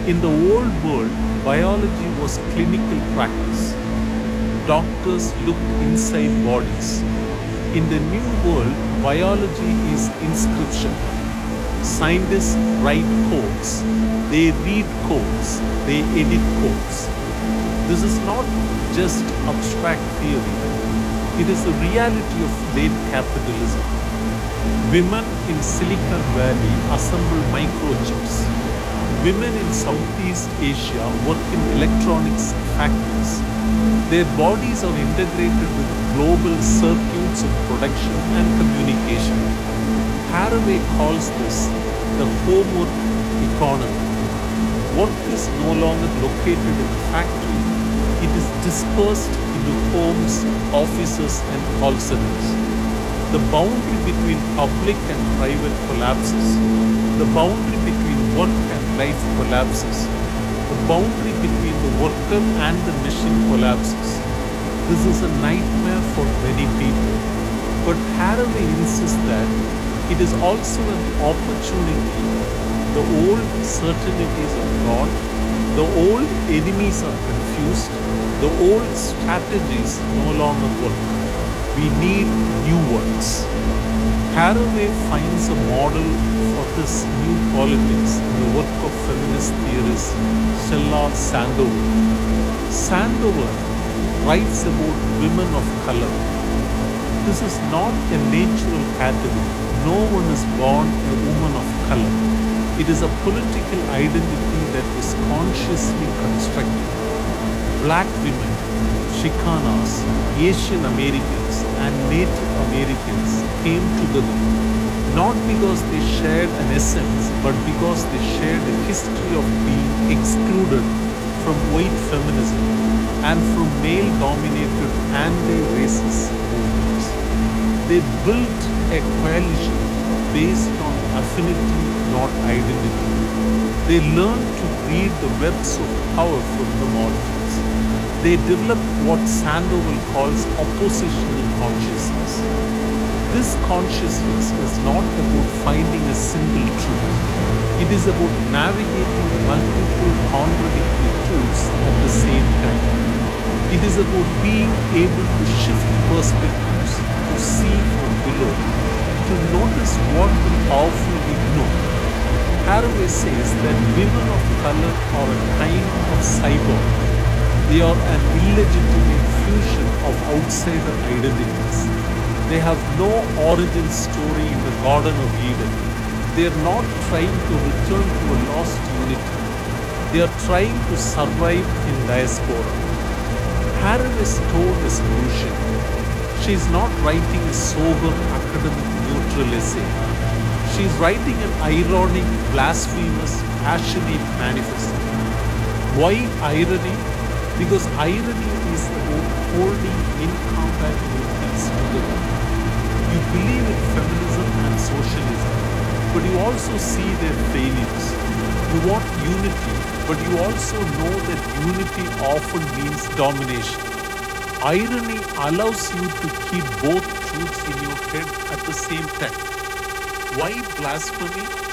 In the old world, biology was clinical practice. Doctors looked inside bodies. In the new world, biology is inscription. Scientists write codes, they read codes, they edit codes. This is not just abstract theory, it is the reality of late capitalism. Women in Silicon Valley assemble microchips. Women in Southeast Asia work in electronics factories. Their bodies are integrated with global circuits of production and communication. Haraway calls this the homework economy. Work is no longer located in the factory, it is dispersed into homes, offices, and call centers. The boundary between public and private collapses. The boundary between work and life collapses. The boundary between the worker and the machine collapses. This is a nightmare for many people. But Haraway insists that it is also an opportunity. The old certainties are gone. The old enemies are confused. The old strategies no longer work. We need new ones. Haraway finds a model for this new politics in the work of feminist theorist Sheila Sandowar. Sandowar writes about women of color. This is not a natural category. No one is born a woman of color. It is a political identity that was consciously constructed. Black women, Chicanas, Asian Americans, and Native Americans came together not because they shared an essence, but because they shared a history of being excluded from white feminism and from male-dominated anti-racist movements. They built a coalition based on affinity, not identity. They learned to read the webs of power from the margins. They developed what Sandoval calls oppositional consciousness. This consciousness is not about finding a single truth. It is about navigating multiple contradictory truths at the same time. It is about being able to shift perspectives, to see from below, to notice what the powerful ignore. Haraway says that women of color are a kind of cyborg. They are an illegitimate fusion of outsider identities. They have no origin story in the Garden of Eden. They are not trying to return to a lost unity. They are trying to survive in diaspora. Haraway's tone is crucial. She is not writing a sober academic neutral essay. She is writing an ironic, blasphemous, passionate manifesto. Why irony? Because irony is about holding incompatibilities together. You believe in feminism and socialism, but you also see their failures. You want unity, but you also know that unity often means domination. Irony allows you to keep both truths in your head at the same time. Why blasphemy?